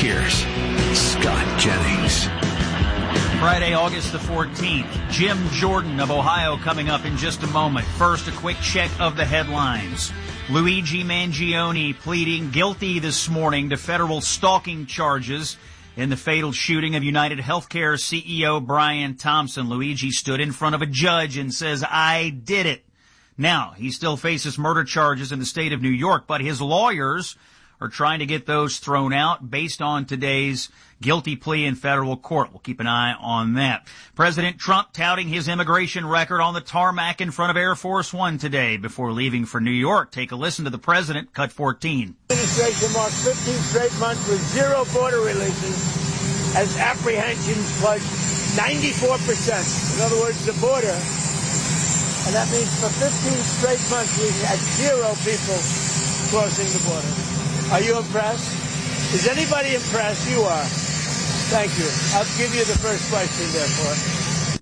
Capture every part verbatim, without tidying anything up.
Here's Scott Jennings. Friday, August the fourteenth. Jim Jordan of Ohio coming up in just a moment. First, a quick check of the headlines. Luigi Mangione pleading guilty this morning to federal stalking charges in the fatal shooting of United Healthcare C E O Brian Thompson. Luigi stood in front of a judge and says, "I did it." Now, he still faces murder charges in the state of New York, but his lawyers are trying to get those thrown out based on today's guilty plea in federal court. We'll keep an eye on that. President Trump touting his immigration record on the tarmac in front of Air Force One today before leaving for New York. Take a listen to the president, cut fourteen. The administration marked fifteen straight months with zero border releases as apprehensions plunged ninety-four percent. In other words, the border. And that means for fifteen straight months we've had zero people crossing the border. Are you impressed? Is anybody impressed? You are. Thank you. I'll give you the first question, therefore.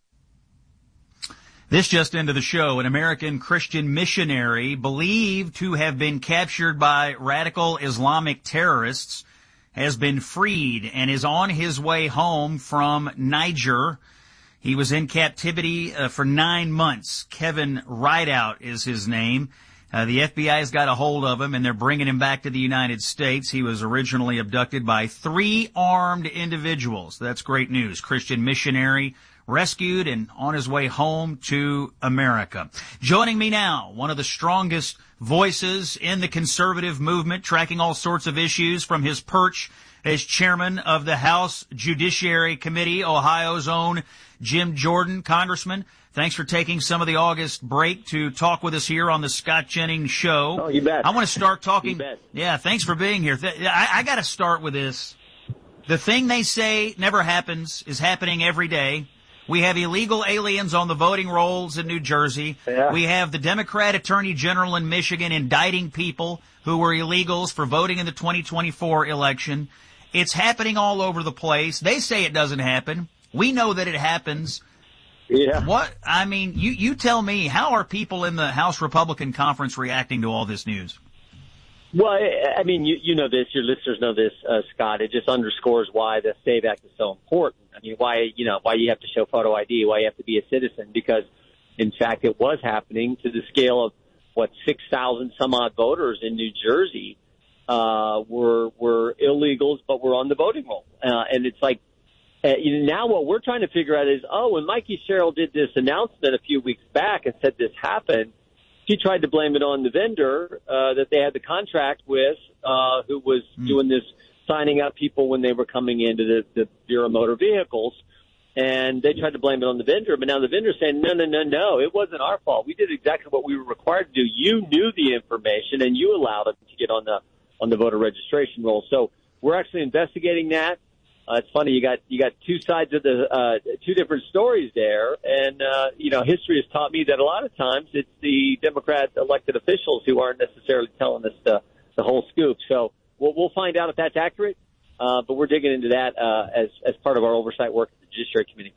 This just into the show. An American Christian missionary believed to have been captured by radical Islamic terrorists has been freed and is on his way home from Niger. He was in captivity uh, for nine months. Kevin Rideout is his name. Uh, the F B I has got a hold of him, and they're bringing him back to the United States. He was originally abducted by three armed individuals. That's great news. Christian missionary rescued and on his way home to America. Joining me now, one of the strongest voices in the conservative movement, tracking all sorts of issues from his perch as chairman of the House Judiciary Committee, Ohio's own Jim Jordan. Congressman, thanks for taking some of the August break to talk with us here on the Scott Jennings Show. Oh, you bet. I want to start talking. You bet. Yeah, thanks for being here. I, I got to start with this. The thing they say never happens is happening every day. We have illegal aliens on the voting rolls in New Jersey. Yeah. We have the Democrat Attorney General in Michigan indicting people who were illegals for voting in the twenty twenty-four election. It's happening all over the place. They say it doesn't happen. We know that it happens. Yeah. What, I mean, you, you tell me, how are people in the House Republican Conference reacting to all this news? Well, I mean, you, you know this, your listeners know this, uh, Scott. It just underscores why the SAVE Act is so important. I mean, why, you know, why you have to show photo I D, why you have to be a citizen, because, in fact, it was happening to the scale of, what, six thousand some odd voters in New Jersey uh, were were illegals, but were on the voting roll. Uh, and it's like, Uh, you know, now what we're trying to figure out is, oh, when Mikey Sherrill did this announcement a few weeks back and said this happened, he tried to blame it on the vendor uh, that they had the contract with, uh, who was mm. doing this, signing up people when they were coming into the, the Bureau of Motor Vehicles. And they tried to blame it on the vendor, but now the vendor's saying, no, no, no, no, it wasn't our fault. We did exactly what we were required to do. You knew the information, and you allowed them to get on the on the voter registration roll. So we're actually investigating that. Uh, it's funny, you got you got two sides of the uh, two different stories there, and uh, you know, history has taught me that a lot of times it's the Democrat elected officials who aren't necessarily telling us the, the whole scoop. So we'll, we'll find out if that's accurate, uh, but we're digging into that uh, as as part of our oversight work at the Judiciary Committee.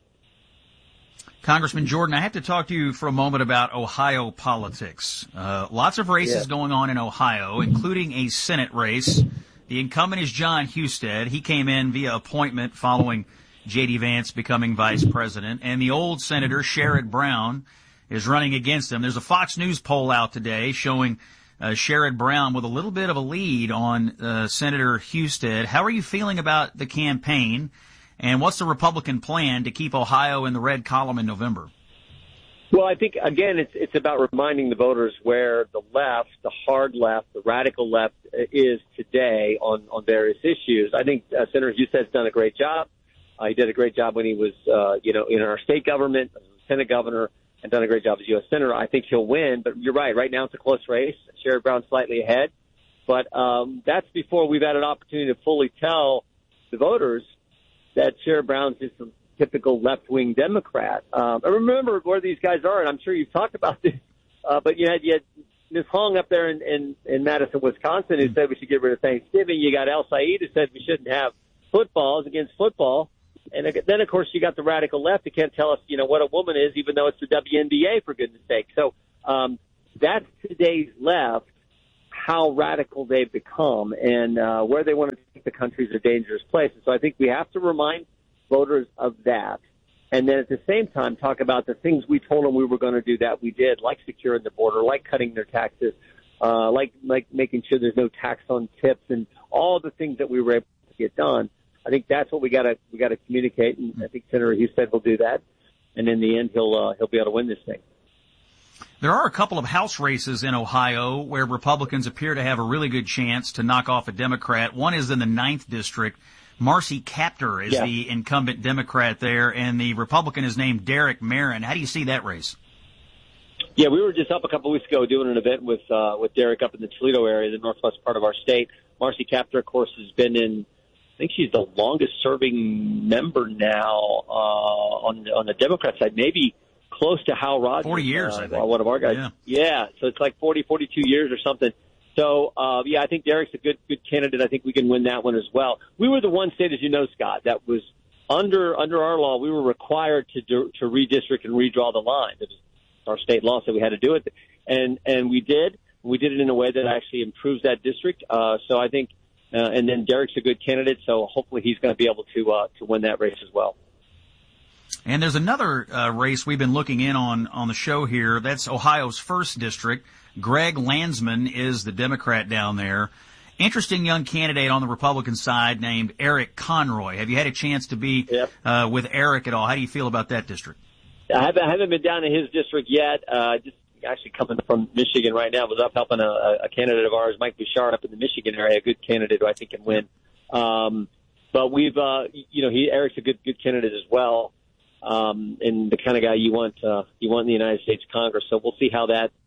Congressman Jordan, I have to talk to you for a moment about Ohio politics. Uh, lots of races yeah. going on in Ohio, including a Senate race. The incumbent is John Husted. He came in via appointment following J D. Vance becoming vice president. And the old Senator Sherrod Brown is running against him. There's a Fox News poll out today showing uh, Sherrod Brown with a little bit of a lead on uh, Senator Husted. How are you feeling about the campaign? And what's the Republican plan to keep Ohio in the red column in November? Well, I think, again, it's it's about reminding the voters where the left, the hard left, the radical left is today on, on various issues. I think uh, Senator Husted's done a great job. Uh, he did a great job when he was, uh, you know, in our state government, as a Senate governor, and done a great job as U S Senator. I think he'll win, but you're right. Right now it's a close race. Sherrod Brown's slightly ahead. But um, that's before we've had an opportunity to fully tell the voters that Sherrod Brown's just a typical left-wing Democrat. Um, I remember where these guys are, and I'm sure you've talked about this, uh, but you had, you had Miz Hong up there in, in, in Madison, Wisconsin, who said we should get rid of Thanksgiving. You got El Said, who said we shouldn't have footballs against football. And then, of course, you got the radical left who can't tell us, you know, what a woman is, even though it's the W N B A, for goodness sake. So um, that's today's left. how radical they've become and uh, where they want to take the country is a dangerous place. And so I think we have to remind voters of that. And then at the same time, talk about the things we told them we were going to do that we did, like securing the border, like cutting their taxes, uh, like like making sure there's no tax on tips, and all the things that we were able to get done. I think that's what we got to we got to communicate, and I think Senator Hughes said will do that. And in the end, he'll uh, he'll be able to win this thing. There are a couple of House races in Ohio where Republicans appear to have a really good chance to knock off a Democrat. One is in the ninth District. Marcy Kaptur is yeah. the incumbent Democrat there, and the Republican is named Derek Merrin. How do you see that race? Yeah, we were just up a couple of weeks ago doing an event with uh, with Derek up in the Toledo area, the northwest part of our state. Marcy Kaptur, of course, has been in, I think she's the longest-serving member now uh, on, on the Democrat side, maybe close to Hal Rogers. forty years, uh, I think. One of our guys. Yeah. yeah, so it's like forty, forty-two years or something. So, uh, yeah, I think Derek's a good good candidate. I think we can win that one as well. We were the one state, as you know, Scott, that was under under our law, we were required to do, to redistrict and redraw the line. It was our state law said we had to do it, and and we did. We did it in a way that actually improves that district. Uh, so I think, uh, and then Derek's a good candidate, so hopefully he's going to be able to uh, to win that race as well. And there's another uh, race we've been looking in on on the show here. That's Ohio's first district. Greg Landsman is the Democrat down there. Interesting young candidate on the Republican side named Eric Conroy. Have you had a chance to be yep. uh, with Eric at all? How do you feel about that district? I haven't, I haven't been down to his district yet. Uh, just actually coming from Michigan right now. I was up helping a, a candidate of ours, Mike Bouchard, up in the Michigan area, a good candidate who I think can win. Um, but we've, uh, you know, he Eric's a good good candidate as well, um, and the kind of guy you want uh, you want in the United States Congress. So we'll see how that.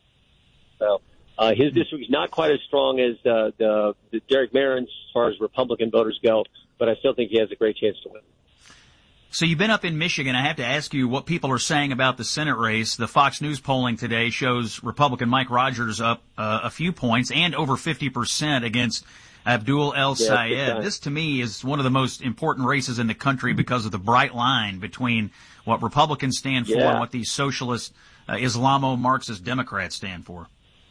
So uh, his district is not quite as strong as uh, the, the Derek Merrin as far as Republican voters go, but I still think he has a great chance to win. So you've been up in Michigan. I have to ask you what people are saying about the Senate race. The Fox News polling today shows Republican Mike Rogers up uh, a few points and over fifty percent against Abdul El Sayed. Yeah, this, to me, is one of the most important races in the country because of the bright line between what Republicans stand for yeah. and what these socialist, uh, Islamo-Marxist Democrats stand for.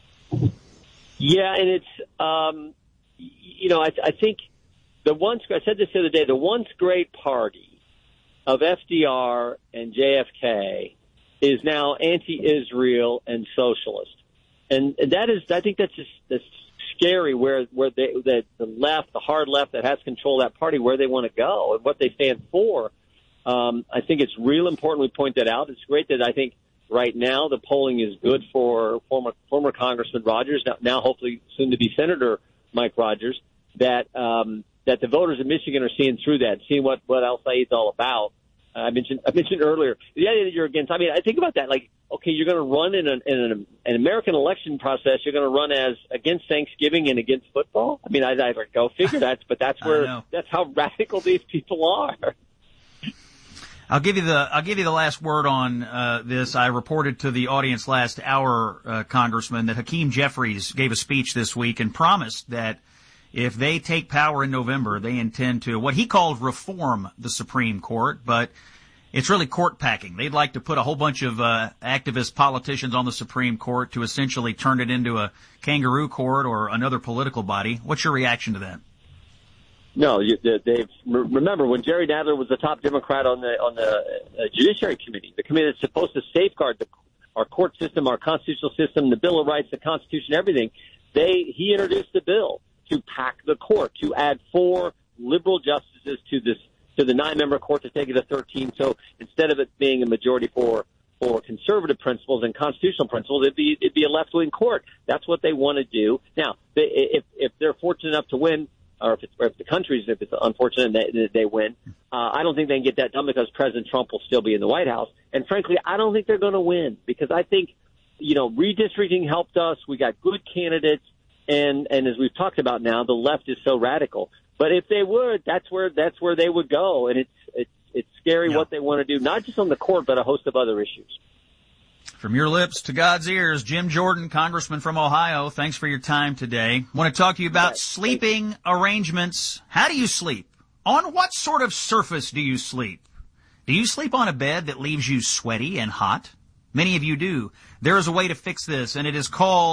Yeah, and it's, um, you know, I, I think the once, I said this the other day, the once great party of F D R and J F K is now anti-Israel and socialist. And that is, I think that's just that's scary where, where they, the, the left, the hard left that has control of that party, where they want to go and what they stand for. Um, I think it's real important we point that out. It's great that I think right now the polling is good for former former Congressman Rogers, now, now hopefully soon to be Senator Mike Rogers, that um, that the voters in Michigan are seeing through that, seeing what, what El Sayed's all about. Uh, I mentioned I mentioned earlier the idea that you're against. I mean, I think about that. Like, okay, you're going to run in an, in an, an American election process. You're going to run as against Thanksgiving and against football. I mean, I, I go figure that, but that's where that's how radical these people are. I'll give you the I'll give you the last word on uh, this. I reported to the audience last hour, uh, Congressman, that Hakeem Jeffries gave a speech this week and promised that if they take power in November, they intend to what he called reform the Supreme Court, but it's really court packing. They'd like to put a whole bunch of uh, activist politicians on the Supreme Court to essentially turn it into a kangaroo court or another political body. What's your reaction to that? No, you, they've remember when Jerry Nadler was the top Democrat on the on the uh, Judiciary Committee, the committee that's supposed to safeguard the, our court system, our constitutional system, the Bill of Rights, the Constitution, everything. They he introduced the bill to pack the court, to add four liberal justices to this to the nine-member court to take it to thirteen. So instead of it being a majority for for conservative principles and constitutional principles, it'd be it'd be a left-wing court. That's what they want to do. Now, they, if if they're fortunate enough to win. Or if, it's, or if the country's, if it's unfortunate they, they win, uh, I don't think they can get that done because President Trump will still be in the White House. And frankly, I don't think they're going to win because I think, you know, redistricting helped us. We got good candidates. And, and as we've talked about now, the left is so radical. But if they would, that's where, that's where they would go. And it's, it's, it's scary yeah. what they want to do, not just on the court, but a host of other issues. From your lips to God's ears, Jim Jordan, Congressman from Ohio, thanks for your time today. I want to talk to you about sleeping arrangements. How do you sleep? On what sort of surface do you sleep? Do you sleep on a bed that leaves you sweaty and hot? Many of you do. There is a way to fix this, and it is called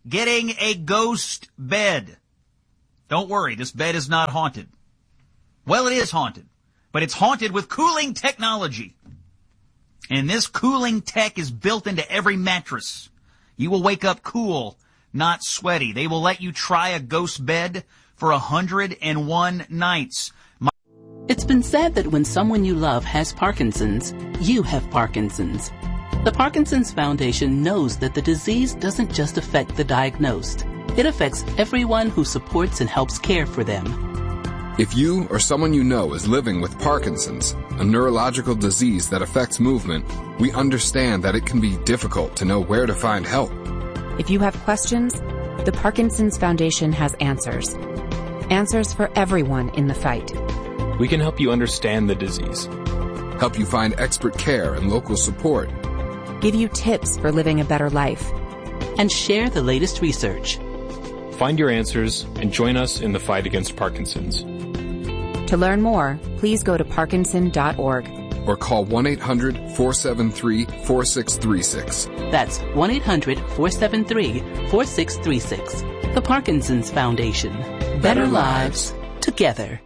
getting a ghost bed. Don't worry, this bed is not haunted. Well, it is haunted, but it's haunted with cooling technology. And this cooling tech is built into every mattress. You will wake up cool, not sweaty. They will let you try a ghost bed for one hundred one nights. My- It's been said that when someone you love has Parkinson's, you have Parkinson's. The Parkinson's Foundation knows that the disease doesn't just affect the diagnosed. It affects everyone who supports and helps care for them. If you or someone you know is living with Parkinson's, a neurological disease that affects movement, we understand that it can be difficult to know where to find help. If you have questions, the Parkinson's Foundation has answers. Answers for everyone in the fight. We can help you understand the disease, help you find expert care and local support, give you tips for living a better life, and share the latest research. Find your answers and join us in the fight against Parkinson's. To learn more, please go to parkinson dot org. Or call one eight hundred four seven three four six three six. That's one eight hundred four seven three four six three six. The Parkinson's Foundation. Better, Better lives together.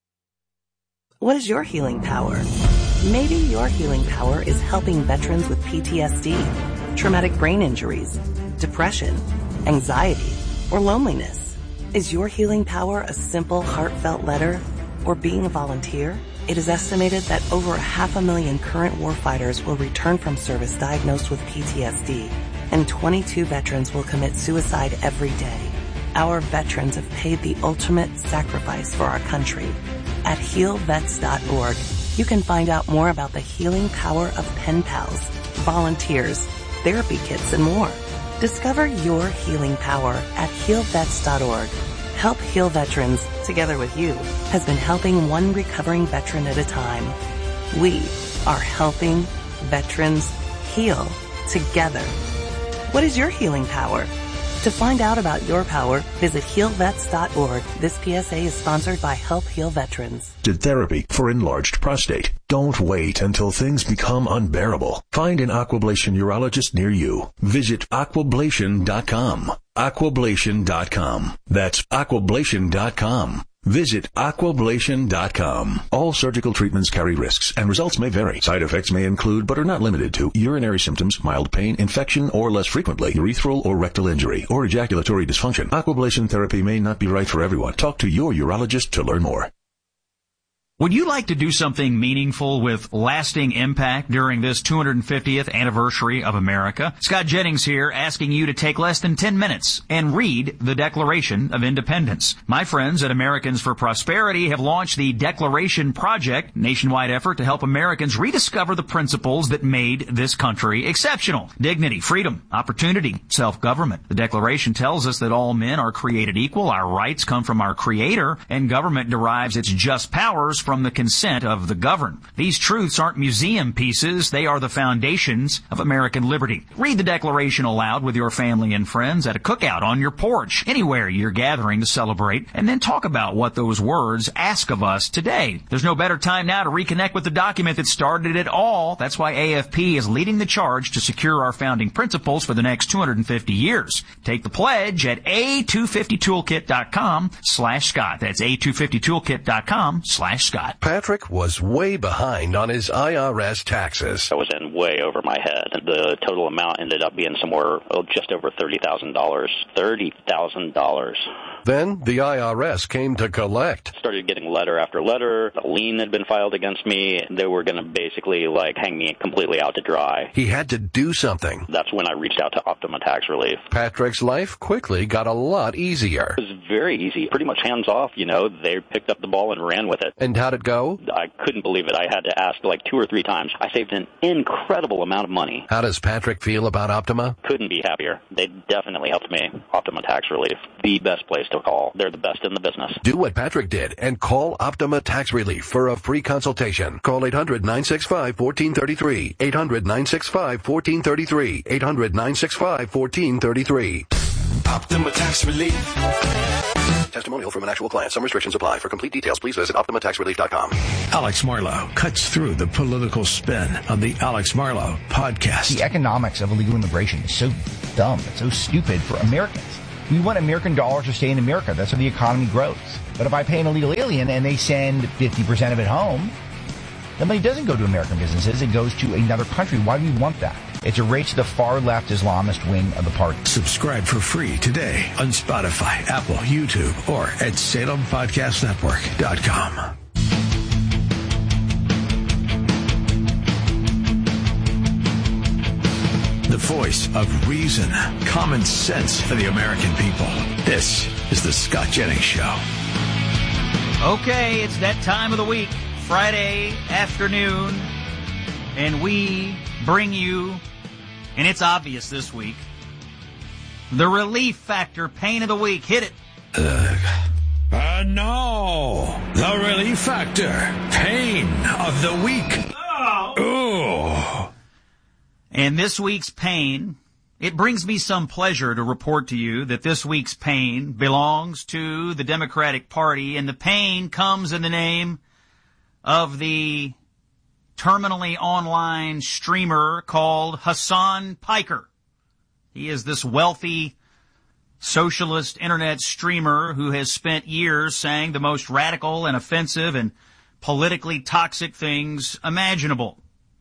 What is your healing power? Maybe your healing power is helping veterans with P T S D, traumatic brain injuries, depression, anxiety, or loneliness. Is your healing power a simple, heartfelt letter or being a volunteer? It is estimated that over half a million current warfighters will return from service diagnosed with P T S D, and twenty-two veterans will commit suicide every day. Our veterans have paid the ultimate sacrifice for our country. At heal vets dot org, you can find out more about the healing power of pen pals, volunteers, therapy kits, and more. Discover your healing power at heal vets dot org. Help Heal Veterans, together with you, has been helping one recovering veteran at a time. We are helping veterans heal together. What is your healing power? To find out about your power, visit heal vets dot org. This P S A is sponsored by Help Heal Veterans. Did therapy for enlarged prostate. Don't wait until things become unbearable. Find an Aquablation urologist near you. Visit aquablation dot com. aquablation dot com. That's aquablation dot com. Visit aquablation dot com. All surgical treatments carry risks, and results may vary. Side effects may include, but are not limited to, urinary symptoms, mild pain, infection, or less frequently, urethral or rectal injury, or ejaculatory dysfunction. Aquablation therapy may not be right for everyone. Talk to your urologist to learn more. Would you like to do something meaningful with lasting impact during this two hundred fiftieth anniversary of America? Scott Jennings here, asking you to take less than ten minutes and read the Declaration of Independence. My friends at Americans for Prosperity have launched the Declaration Project, nationwide effort to help Americans rediscover the principles that made this country exceptional. Dignity, freedom, opportunity, self-government. The Declaration tells us that all men are created equal, our rights come from our Creator, and government derives its just powers from from the consent of the governed. These truths aren't museum pieces. They are the foundations of American liberty. Read the Declaration aloud with your family and friends at a cookout, on your porch, anywhere you're gathering to celebrate, and then talk about what those words ask of us today. There's no better time now to reconnect with the document that started it all. That's why A F P is leading the charge to secure our founding principles for the next two hundred fifty years. Take the pledge at a two fifty toolkit dot com slash Scott. That's a two fifty toolkit dot com slash Scott. Patrick was way behind on his I R S taxes. I was in way over my head. The total amount ended up being somewhere oh, just over thirty thousand dollars. thirty thousand dollars. Then the I R S came to collect. Started getting letter after letter. A lien had been filed against me. They were going to basically like hang me completely out to dry. He had to do something. That's when I reached out to Optima Tax Relief. Patrick's life quickly got a lot easier. It was very easy. Pretty much hands off, you know. They picked up the ball and ran with it. And how'd it go? I couldn't believe it. I had to ask like two or three times. I saved an incredible amount of money. How does Patrick feel about Optima? Couldn't be happier. They definitely helped me. Optima Tax Relief. The best place to call. They're the best in the business. Do what Patrick did and call Optima Tax Relief for a free consultation. Call eight hundred nine six five one four three three. eight hundred nine six five one four three three. eight hundred nine six five one four three three. Optima Tax Relief. Testimonial from an actual client. Some restrictions apply. For complete details, please visit optima tax relief dot com. Alex Marlow cuts through the political spin on the Alex Marlow podcast. The economics of illegal immigration is so dumb. It's so stupid for Americans. We want American dollars to stay in America. That's how the economy grows. But if I pay an illegal alien and they send fifty percent of it home, the money doesn't go to American businesses. It goes to another country. Why do we want that? It's a race to the far-left Islamist wing of the party. Subscribe for free today on Spotify, Apple, YouTube, or at Salem Podcast Network dot com. The voice of reason, common sense for the American people. This is the Scott Jennings Show. Okay, it's that time of the week, Friday afternoon, and we bring you, and it's obvious this week, the Relief Factor Pain of the Week. Hit it. Ugh. And now, the Relief Factor Pain of the Week. Oh. And this week's pain, it brings me some pleasure to report to you that this week's pain belongs to the Democratic Party, and the pain comes in the name of the terminally online streamer called Hasan Piker. He is this wealthy socialist internet streamer who has spent years saying the most radical and offensive and politically toxic things imaginable.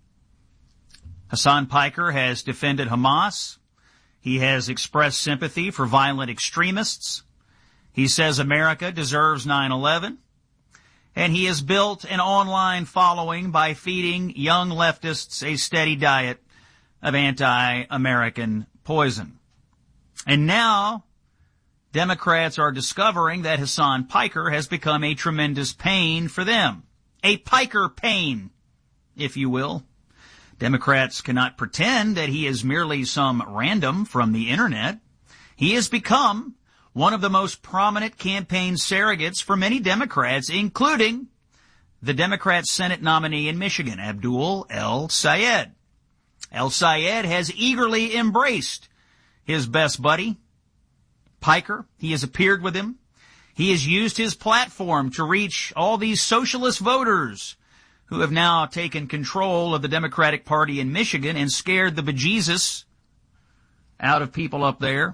Hasan Piker has defended Hamas. He has expressed sympathy for violent extremists. He says America deserves nine eleven. And he has built an online following by feeding young leftists a steady diet of anti-American poison. And now, Democrats are discovering that Hasan Piker has become a tremendous pain for them. A Piker pain, if you will. Democrats cannot pretend that he is merely some random from the internet. He has become one of the most prominent campaign surrogates for many Democrats, including the Democrat Senate nominee in Michigan, Abdul El-Sayed. El-Sayed has eagerly embraced his best buddy, Piker. He has appeared with him. He has used his platform to reach all these socialist voters who have now taken control of the Democratic Party in Michigan and scared the bejesus out of people up there.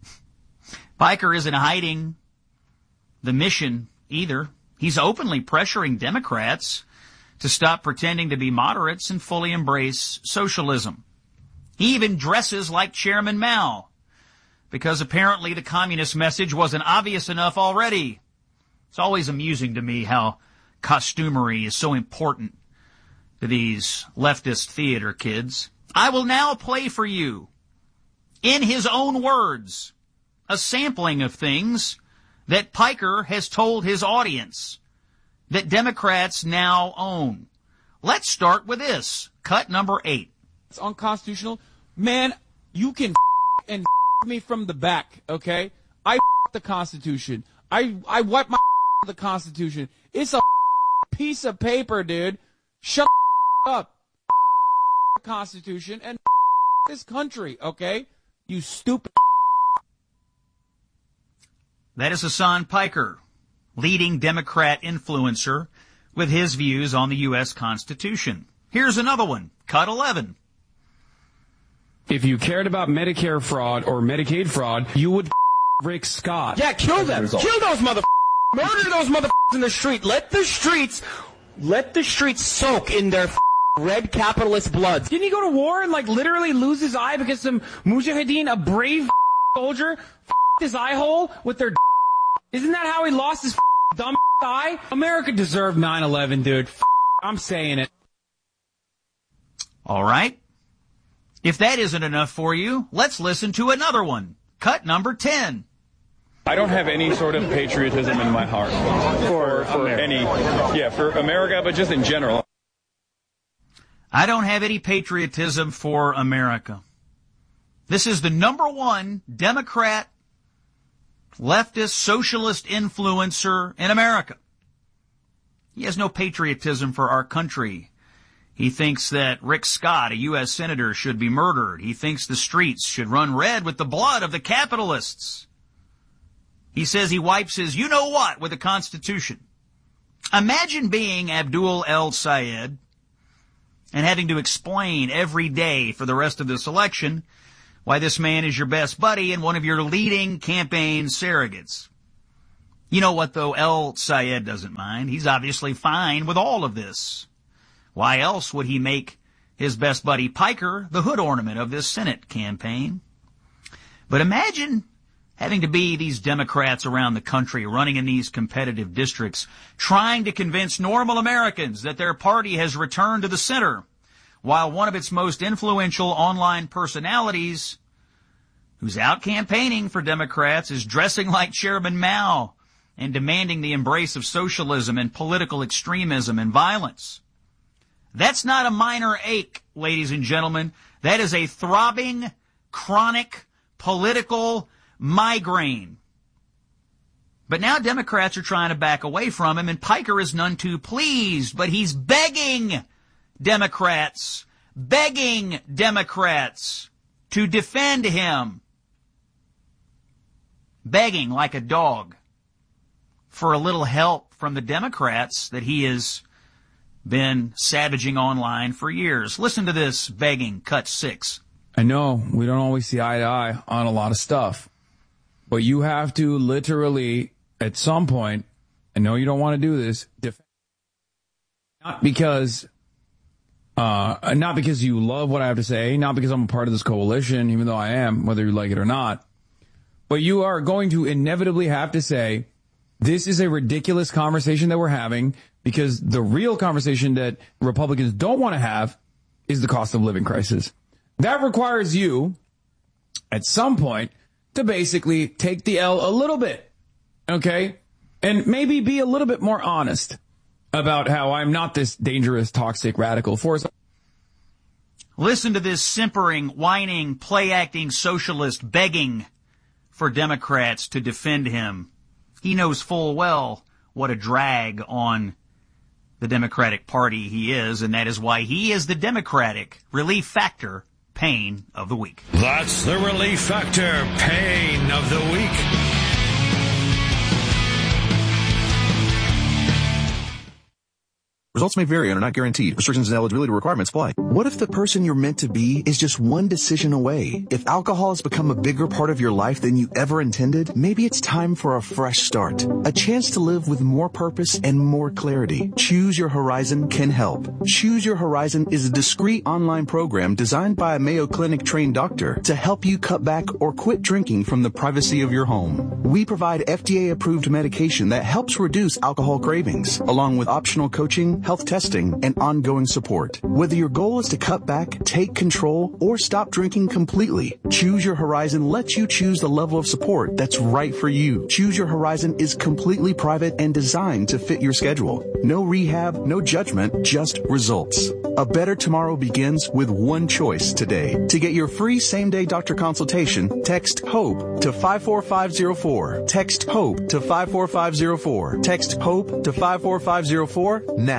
Piker isn't hiding the mission either. He's openly pressuring Democrats to stop pretending to be moderates and fully embrace socialism. He even dresses like Chairman Mao, because apparently the communist message wasn't obvious enough already. It's always amusing to me how costumery is so important to these leftist theater kids. I will now play for you, in his own words, a sampling of things that Piker has told his audience that Democrats now own. Let's start with this. Cut number eight. It's unconstitutional. Man, you can f- and f- me from the back, okay? I f- the Constitution. I, I wipe my f- the Constitution. It's a piece of paper, dude. Shut up. The Constitution and this country, okay? You stupid. That is Hasan Piker, leading Democrat influencer with his views on the U S Constitution. Here's another one. Cut eleven. If you cared about Medicare fraud or Medicaid fraud, you would Rick Scott. Yeah, kill them. Kill those motherfuckers. Murder those motherfuckers in the street. Let the streets, let the streets soak in their red capitalist blood. Didn't he go to war and like literally lose his eye because some mujahideen, a brave soldier, his eye hole with their? Isn't that how he lost his dumb eye? America deserved nine eleven, dude. I'm saying it. All right. If that isn't enough for you, let's listen to another one. Cut number ten. I don't have any sort of patriotism in my heart for, for any, yeah, for America, but just in general. I don't have any patriotism for America. This is the number one Democrat, leftist, socialist influencer in America. He has no patriotism for our country. He thinks that Rick Scott, a U S senator, should be murdered. He thinks the streets should run red with the blood of the capitalists. He says he wipes his you-know-what with the Constitution. Imagine being Abdul El-Sayed and having to explain every day for the rest of this election why this man is your best buddy and one of your leading campaign surrogates. You know what, though? El-Sayed doesn't mind. He's obviously fine with all of this. Why else would he make his best buddy Piker the hood ornament of this Senate campaign? But imagine having to be these Democrats around the country running in these competitive districts, trying to convince normal Americans that their party has returned to the center, while one of its most influential online personalities, who's out campaigning for Democrats, is dressing like Chairman Mao and demanding the embrace of socialism and political extremism and violence. That's not a minor ache, ladies and gentlemen. That is a throbbing, chronic, political migraine. But now Democrats are trying to back away from him, and Piker is none too pleased, but he's begging Democrats, begging Democrats to defend him. Begging like a dog for a little help from the Democrats that he has been savaging online for years. Listen to this begging, cut six. I know we don't always see eye to eye on a lot of stuff, but you have to literally, at some point, I know you don't want to do this, defend, not because, uh, not because you love what I have to say, not because I'm a part of this coalition, even though I am, whether you like it or not, but you are going to inevitably have to say, this is a ridiculous conversation that we're having, because the real conversation that Republicans don't want to have is the cost of living crisis. That requires you, at some point, to basically take the L a little bit, okay? And maybe be a little bit more honest about how I'm not this dangerous, toxic, radical force. Listen to this simpering, whining, play-acting socialist begging for Democrats to defend him. He knows full well what a drag on the Democratic Party he is, and that is why he is the Democratic relief factor pain of the week. That's the relief factor pain of the week. Results may vary and are not guaranteed. Restrictions and eligibility requirements apply. What if the person you're meant to be is just one decision away? If alcohol has become a bigger part of your life than you ever intended, maybe it's time for a fresh start. A chance to live with more purpose and more clarity. Choose Your Horizon can help. Choose Your Horizon is a discreet online program designed by a Mayo Clinic trained doctor to help you cut back or quit drinking from the privacy of your home. We provide F D A approved medication that helps reduce alcohol cravings, along with optional coaching, health testing, and ongoing support. Whether your goal is to cut back, take control, or stop drinking completely, Choose Your Horizon lets you choose the level of support that's right for you. Choose Your Horizon is completely private and designed to fit your schedule. No rehab, no judgment, just results. A better tomorrow begins with one choice today. To get your free same-day doctor consultation, text HOPE to five four five zero four. Text HOPE to five four five zero four. Text HOPE to five four five zero four now.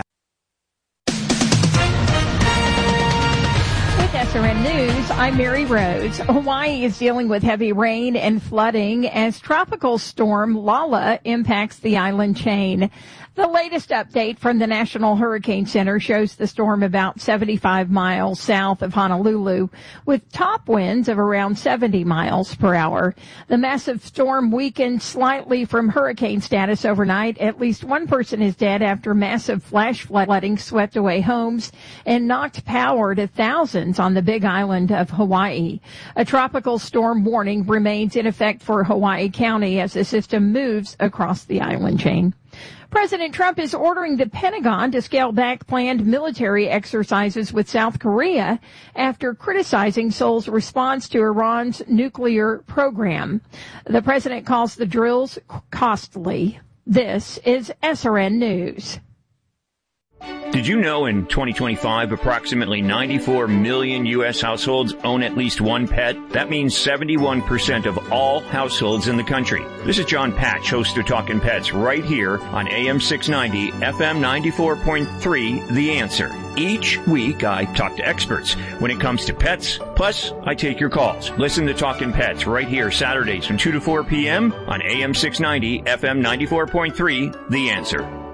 S R N News, I'm Mary Rose. Hawaii is dealing with heavy rain and flooding as tropical storm Lala impacts the island chain. The latest update from the National Hurricane Center shows the storm about seventy-five miles south of Honolulu with top winds of around seventy miles per hour. The massive storm weakened slightly from hurricane status overnight. At least one person is dead after massive flash flooding swept away homes and knocked power to thousands on the Big Island of Hawaii. A tropical storm warning remains in effect for Hawaii County as the system moves across the island chain. President Trump is ordering the Pentagon to scale back planned military exercises with South Korea after criticizing Seoul's response to Iran's nuclear program. The president calls the drills costly. This is S R N News. Did you know in twenty twenty-five, approximately ninety-four million U S households own at least one pet? That means seventy-one percent of all households in the country. This is John Patch, host of Talkin' Pets, right here on A M six ninety, F M ninety-four point three, The Answer. Each week, I talk to experts when it comes to pets, plus I take your calls. Listen to Talkin' Pets right here Saturdays from two to four p.m. on A M six ninety, F M ninety-four point three, The Answer.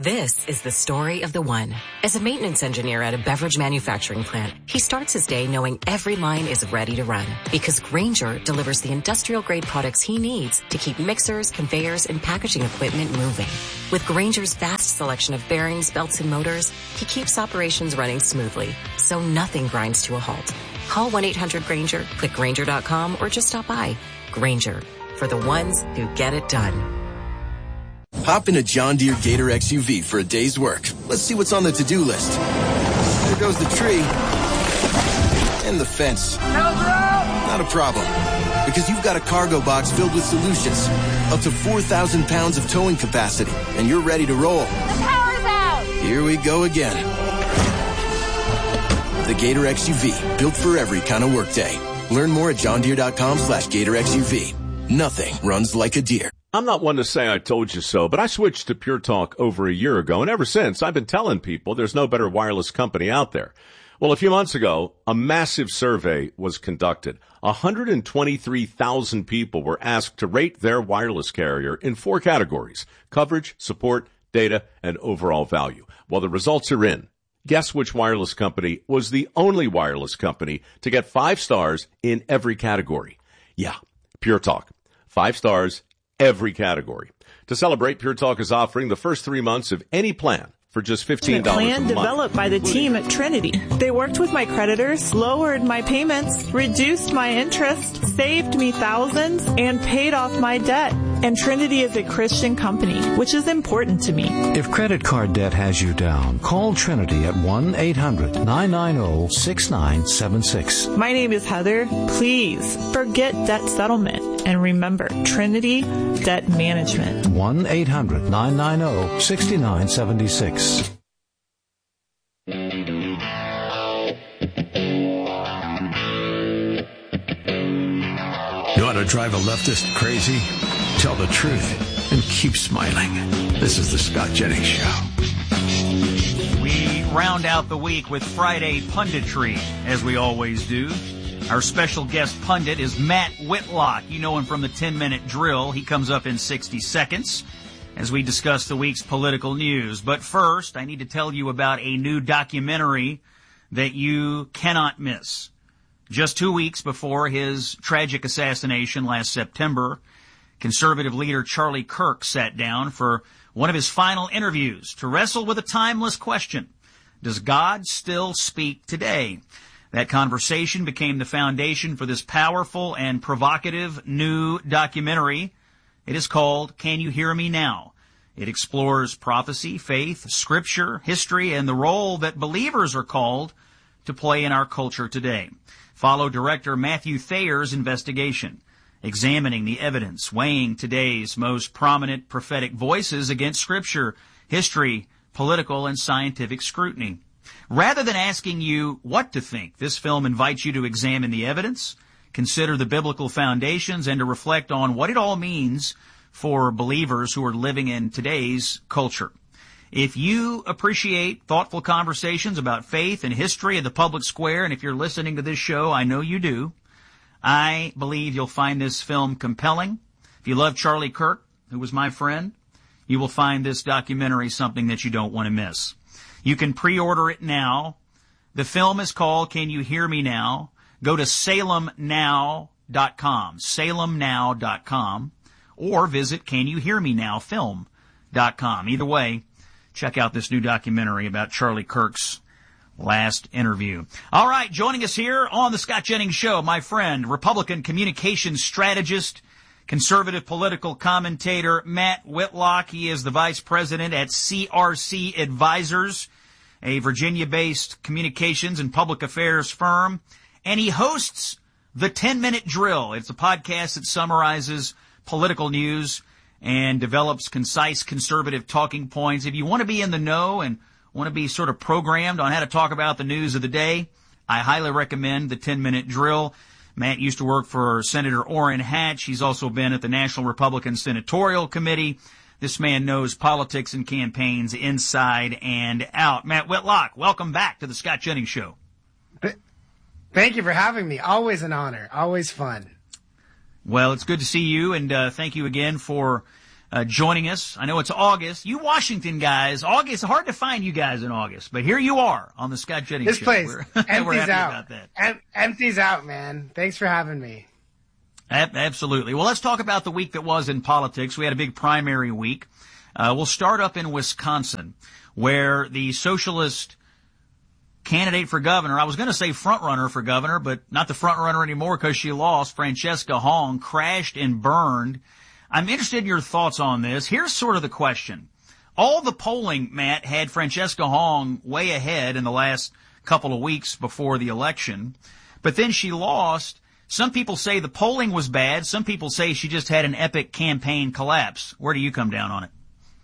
This is the story of the one. As a maintenance engineer at a beverage manufacturing plant, he starts his day knowing every line is ready to run because Grainger delivers the industrial-grade products he needs to keep mixers, conveyors, and packaging equipment moving. With Grainger's vast selection of bearings, belts, and motors, he keeps operations running smoothly, so nothing grinds to a halt. Call one eight hundred Grainger, click Grainger dot com, or just stop by. Grainger, for the ones who get it done. Hop in a John Deere Gator X U V for a day's work. Let's see what's on the to-do list. There goes the tree. And the fence. Not a problem. Because you've got a cargo box filled with solutions. Up to four thousand pounds of towing capacity. And you're ready to roll. The power's out! Here we go again. The Gator X U V. Built for every kind of workday. Learn more at john deere dot com slash gator X U V. Nothing runs like a deer. I'm not one to say I told you so, but I switched to Pure Talk over a year ago, and ever since, I've been telling people there's no better wireless company out there. Well, a few months ago, a massive survey was conducted. one hundred twenty-three thousand people were asked to rate their wireless carrier in four categories: coverage, support, data, and overall value. Well, the results are in. Guess which wireless company was the only wireless company to get five stars in every category? Yeah, Pure Talk. Five stars, every category. To celebrate, Pure Talk is offering the first three months of any plan for just fifteen dollars a month. Plan developed by the team at Trinity. They worked with my creditors, lowered my payments, reduced my interest, saved me thousands, and paid off my debt. And Trinity is a Christian company, which is important to me. If credit card debt has you down, call Trinity at one eight hundred nine nine zero six nine seven six. My name is Heather. Please forget debt settlement. And remember, Trinity Debt Management. one eight hundred nine nine zero six nine seven six. You want to drive a leftist crazy? Tell the truth and keep smiling. This is the Scott Jennings Show. We round out the week with Friday punditry, as we always do. Our special guest pundit is Matt Whitlock. You know him from the ten-minute drill. He comes up in sixty seconds as we discuss the week's political news. But first, I need to tell you about a new documentary that you cannot miss. Just two weeks before his tragic assassination last September, conservative leader Charlie Kirk sat down for one of his final interviews to wrestle with a timeless question. Does God still speak today? That conversation became the foundation for this powerful and provocative new documentary. It is called Can You Hear Me Now? It explores prophecy, faith, scripture, history, and the role that believers are called to play in our culture today. Follow director Matthew Thayer's investigation, examining the evidence, weighing today's most prominent prophetic voices against scripture, history, political, and scientific scrutiny. Rather than asking you what to think, this film invites you to examine the evidence, consider the biblical foundations, and to reflect on what it all means for believers who are living in today's culture. If you appreciate thoughtful conversations about faith and history in the public square, and if you're listening to this show, I know you do, I believe you'll find this film compelling. If you love Charlie Kirk, who was my friend, you will find this documentary something that you don't want to miss. You can pre-order it now. The film is called Can You Hear Me Now? Go to salem now dot com, salem now dot com, or visit can you hear me now film dot com. Either way, check out this new documentary about Charlie Kirk's last interview. All right, joining us here on the Scott Jennings Show, my friend, Republican communications strategist, conservative political commentator Matt Whitlock. He is the vice president at C R C Advisors, a Virginia-based communications and public affairs firm. And he hosts the ten-minute drill. It's a podcast that summarizes political news and develops concise conservative talking points. If you want to be in the know and want to be sort of programmed on how to talk about the news of the day, I highly recommend the ten-minute drill. Matt used to work for Senator Orrin Hatch. He's also been at the National Republican Senatorial Committee. This man knows politics and campaigns inside and out. Matt Whitlock, welcome back to the Scott Jennings Show. Thank you for having me. Always an honor. Always fun. Well, it's good to see you, and uh, thank you again for uh, joining us. I know it's August. You Washington guys, August, hard to find you guys in August, but here you are on the Scott Jennings this Show. Place we're, empties we're happy out. about that. Em- empties out, man. Thanks for having me. A- absolutely. Well, let's talk about the week that was in politics. We had a big primary week. Uh, we'll start up in Wisconsin, where the socialist candidate for governor, I was going to say front runner for governor, but not the front runner anymore because she lost, Francesca Hong, crashed and burned. I'm interested in your thoughts on this. Here's sort of the question. All the polling, Matt, had Francesca Hong way ahead in the last couple of weeks before the election, but then she lost. Some people say the polling was bad. Some people say she just had an epic campaign collapse. Where do you come down on it?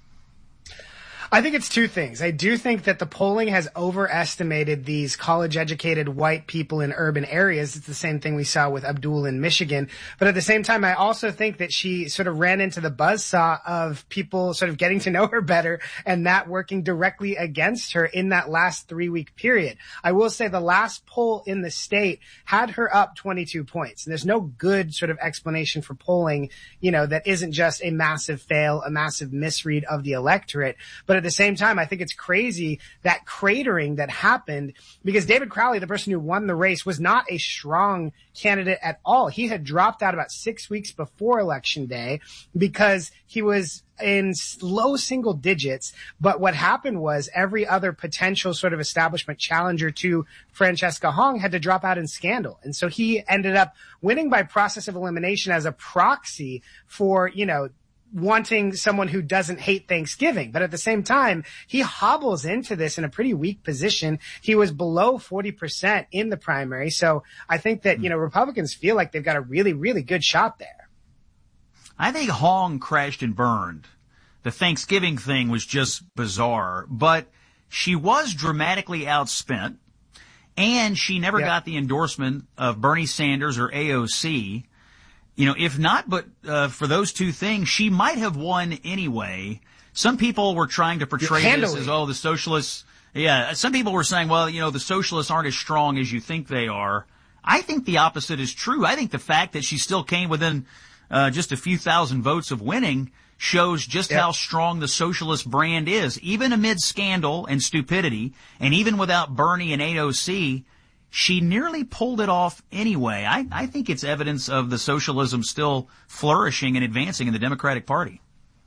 I think it's two things. I do think that the polling has overestimated these college-educated white people in urban areas. It's the same thing we saw with Abdul in Michigan. But at the same time, I also think that she sort of ran into the buzzsaw of people sort of getting to know her better and that working directly against her in that last three-week period. I will say the last poll in the state had her up twenty-two points. And there's no good sort of explanation for polling, you know, that isn't just a massive fail, a massive misread of the electorate. But at the same time, I think it's crazy that cratering that happened because David Crowley, the person who won the race, was not a strong candidate at all. He had dropped out about six weeks before Election Day because he was in low single digits. But what happened was every other potential sort of establishment challenger to Francesca Hong had to drop out in scandal. And so he ended up winning by process of elimination as a proxy for, you know, wanting someone who doesn't hate Thanksgiving. But at the same time, he hobbles into this in a pretty weak position. He was below forty percent in the primary. So I think that, you know, Republicans feel like they've got a really, really good shot there. I think Hong crashed and burned. The Thanksgiving thing was just bizarre, but she was dramatically outspent, and she never Yep. got the endorsement of Bernie Sanders or A O C. You know, if not, but uh, for those two things, she might have won anyway. Some people were trying to portray this as, oh, the socialists. Yeah, some people were saying, well, you know, the socialists aren't as strong as you think they are. I think the opposite is true. I think the fact that she still came within uh, just a few thousand votes of winning shows just Yep. how strong the socialist brand is. Even amid scandal and stupidity, and even without Bernie and A O C, she nearly pulled it off anyway. I, I think it's evidence of the socialism still flourishing and advancing in the Democratic Party.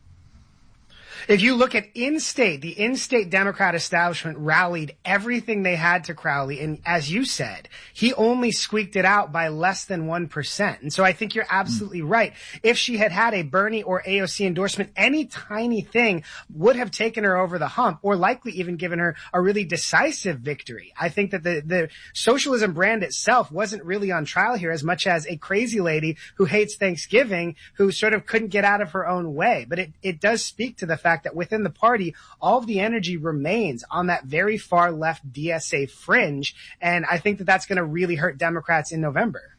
If you look at in-state, the in-state Democrat establishment rallied everything they had to Crowley. And as you said, he only squeaked it out by less than one percent. And so I think you're absolutely mm. right. If she had had a Bernie or A O C endorsement, any tiny thing would have taken her over the hump or likely even given her a really decisive victory. I think that the, the socialism brand itself wasn't really on trial here as much as a crazy lady who hates Thanksgiving who sort of couldn't get out of her own way. But it, it does speak to the fact that within the party, all of the energy remains on that very far left D S A fringe. And I think that that's going to really hurt Democrats in November.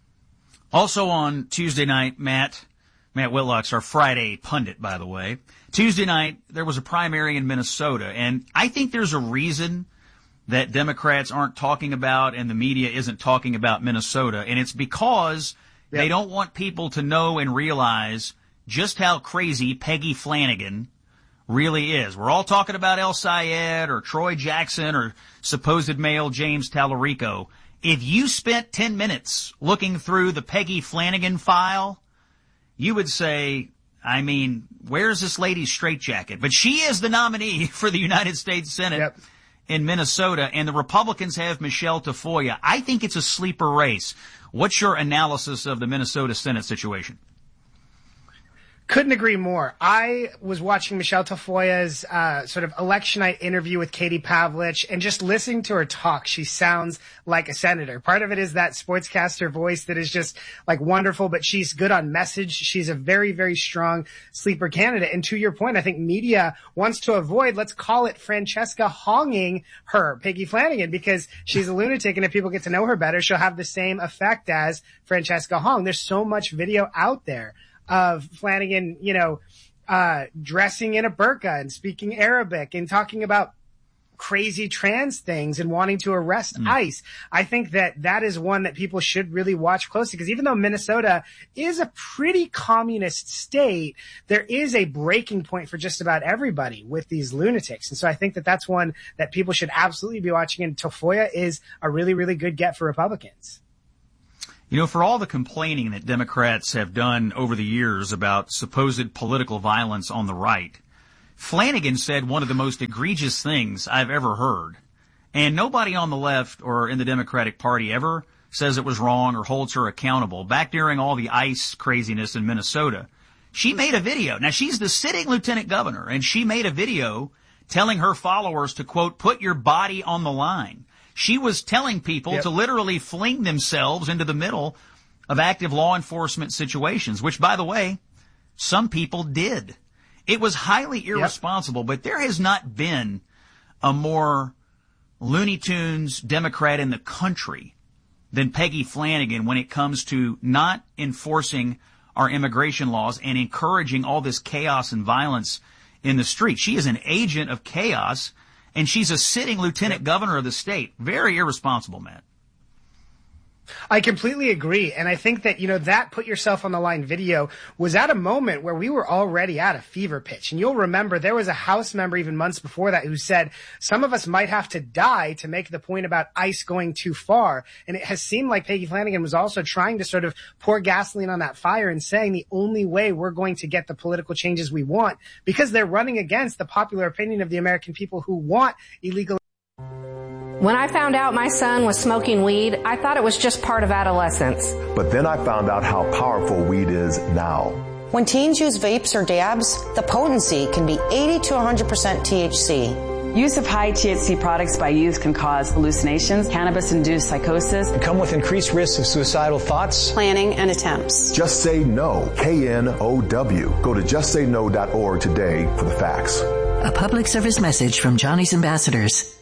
Also on Tuesday night, Matt, Matt Whitlock's our Friday pundit, by the way. Tuesday night, there was a primary in Minnesota. And I think there's a reason that Democrats aren't talking about and the media isn't talking about Minnesota. And it's because yep. they don't want people to know and realize just how crazy Peggy Flanagan really is. We're all talking about El Sayed or Troy Jackson or supposed male James Tallarico. If you spent ten minutes looking through the Peggy Flanagan file, you would say, I mean, where's this lady's straitjacket? But she is the nominee for the United States Senate yep. in Minnesota, and the Republicans have Michelle Tafoya. I think it's a sleeper race. What's your analysis of the Minnesota Senate situation? Couldn't agree more. I was watching Michelle Tafoya's uh, sort of election night interview with Katie Pavlich, and just listening to her talk, she sounds like a senator. Part of it is that sportscaster voice that is just like wonderful, but she's good on message. She's a very, very strong sleeper candidate. And to your point, I think media wants to avoid, let's call it Francesca Honging her, Peggy Flanagan, because she's a lunatic, and if people get to know her better, she'll have the same effect as Francesca Hong. There's so much video out there of Flanagan, you know, uh, dressing in a burqa and speaking Arabic and talking about crazy trans things and wanting to arrest mm. ICE. I think that that is one that people should really watch closely, because even though Minnesota is a pretty communist state, there is a breaking point for just about everybody with these lunatics. And so I think that that's one that people should absolutely be watching. And Tafoya is a really, really good get for Republicans. You know, for all the complaining that Democrats have done over the years about supposed political violence on the right, Flanagan said one of the most egregious things I've ever heard. And nobody on the left or in the Democratic Party ever says it was wrong or holds her accountable. Back during all the ICE craziness in Minnesota, she made a video. Now, she's the sitting lieutenant governor, and she made a video telling her followers to, quote, put your body on the line. She was telling people yep. to literally fling themselves into the middle of active law enforcement situations, which, by the way, some people did. It was highly irresponsible, yep. but there has not been a more Looney Tunes Democrat in the country than Peggy Flanagan when it comes to not enforcing our immigration laws and encouraging all this chaos and violence in the street. She is an agent of chaos, and she's a sitting lieutenant governor of the state. Very irresponsible, Matt. I completely agree. And I think that, you know, that put yourself on the line video was at a moment where we were already at a fever pitch. And you'll remember there was a House member even months before that who said some of us might have to die to make the point about ICE going too far. And it has seemed like Peggy Flanagan was also trying to sort of pour gasoline on that fire and saying the only way we're going to get the political changes we want, because they're running against the popular opinion of the American people who want illegal. When I found out my son was smoking weed, I thought it was just part of adolescence. But then I found out how powerful weed is now. When teens use vapes or dabs, the potency can be eighty to one hundred percent T H C. Use of high T H C products by youth can cause hallucinations, cannabis-induced psychosis, and come with increased risks of suicidal thoughts, planning, and attempts. Just Say No, K N O W. Go to just say no dot org today for the facts. A public service message from Johnny's Ambassadors.